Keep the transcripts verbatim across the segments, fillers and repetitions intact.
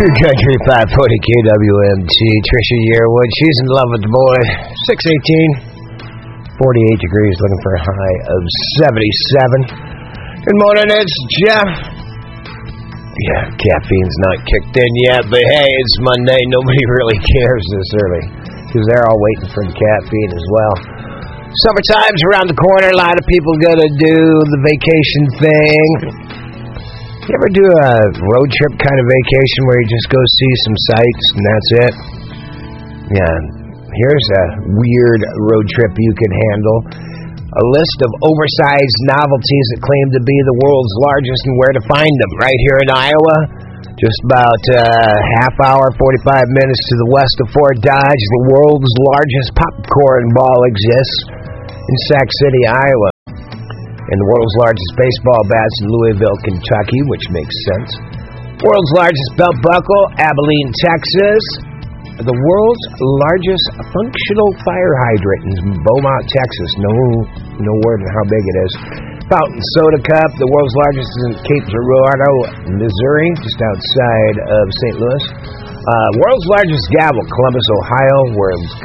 True Country five forty K W M T. Trisha Yearwood, she's in love with the boy. six eighteen, forty-eight degrees, looking for a high of seventy-seven. Good morning, it's Jeff. Yeah, caffeine's not kicked in yet, but hey, it's Monday. Nobody really cares this early because they're all waiting for the caffeine as well. Summertime's around the corner. A lot of people gonna do the vacation thing. You ever do a road trip kind of vacation where you just go see some sights and that's it? Yeah, here's a weird road trip you can handle. A list of oversized novelties that claim to be the world's largest and where to find them. Right here in Iowa, just about a uh, half hour, forty-five minutes to the west of Fort Dodge, the world's largest popcorn ball exists in Sac City, Iowa. And the world's largest baseball bats in Louisville, Kentucky, which makes sense. World's largest belt buckle, Abilene, Texas. The world's largest functional fire hydrant in Beaumont, Texas. No, no word on how big it is. Fountain soda cup, the world's largest is in Cape Girardeau, Missouri, just outside of Saint Louis. Uh, world's largest gavel, Columbus, Ohio. World's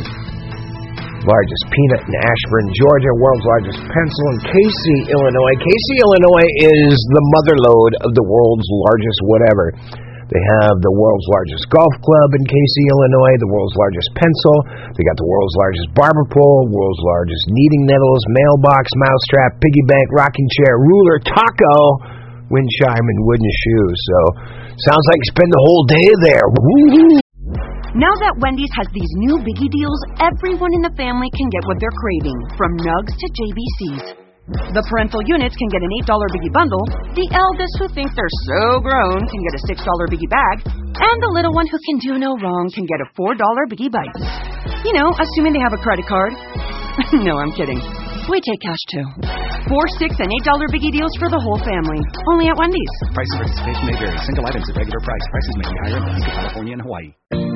largest peanut in Ashburn, Georgia. World's largest pencil in Casey, Illinois. Casey, Illinois is the motherlode of the world's largest whatever. They have the world's largest golf club in Casey, Illinois, the world's largest pencil. They got the world's largest barber pole, world's largest knitting needles, mailbox, mousetrap, piggy bank, rocking chair, ruler, taco, wind chime, and wooden shoes. So, sounds like you spend the whole day there. Woo-hoo! Now that Wendy's has these new biggie deals, everyone in the family can get what they're craving, from nugs to J B Cs. The parental units can get an eight dollar biggie bundle, the eldest who thinks they're so grown can get a six dollar biggie bag, and the little one who can do no wrong can get a four dollar biggie bite. You know, assuming they have a credit card. No, I'm kidding. We take cash too. Four, six, and eight dollar biggie deals for the whole family. Only at Wendy's. Price of participation may vary. Single items at regular price. Prices may be higher in Alaska, California, and Hawaii.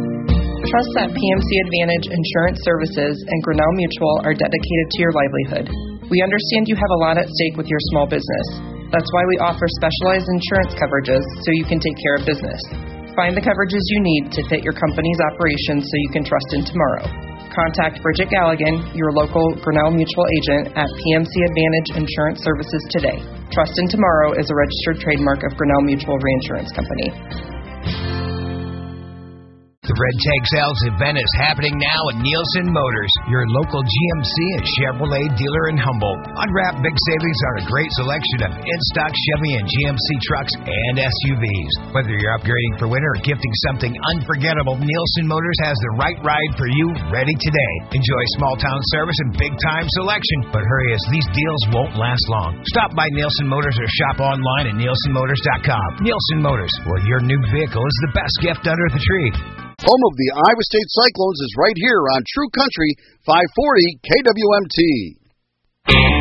Trust that P M C Advantage Insurance Services and Grinnell Mutual are dedicated to your livelihood. We understand you have a lot at stake with your small business. That's why we offer specialized insurance coverages so you can take care of business. Find the coverages you need to fit your company's operations so you can trust in tomorrow. Contact Bridget Galligan, your local Grinnell Mutual agent at P M C Advantage Insurance Services today. Trust in Tomorrow is a registered trademark of Grinnell Mutual Reinsurance Company. The Red Tank Sales event is happening now at Nielsen Motors, your local G M C and Chevrolet dealer in Humboldt. Unwrap big savings on a great selection of in-stock Chevy and G M C trucks and S U Vs. Whether you're upgrading for winter or gifting something unforgettable, Nielsen Motors has the right ride for you ready today. Enjoy small-town service and big-time selection, but hurry as these deals won't last long. Stop by Nielsen Motors or shop online at nielsen motors dot com. Nielsen Motors, where your new vehicle is the best gift under the tree. Home of the Iowa State Cyclones is right here on True Country five forty K W M T.